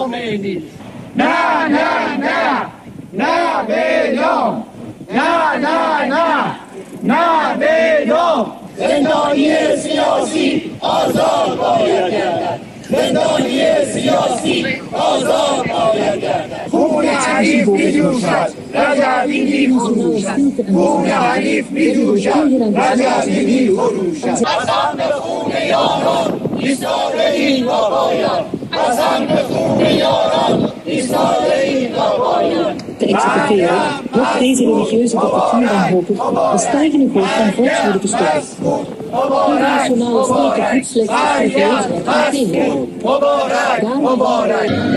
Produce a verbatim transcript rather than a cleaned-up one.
Khomeini. Na na na na بیدم نه نه نه نه بیدم زندانی سیاسی آزاد باید گردد زندانی سیاسی آزاد باید گردد خون حریف می‌جوشد رجبی می‌فروشد خون حریف می‌جوشد رجبی می‌فروشد قسم به خون یاران ایستاده ایم تا پایان قسم به خون یاران ایستاده ایم تا پایان. Te executeren wordt deze religieuze dictatuur wanhopig de stijgende golf van volkswoede te stoppen. Internationale steken goed slechts de vrijheid en tegen. Daarom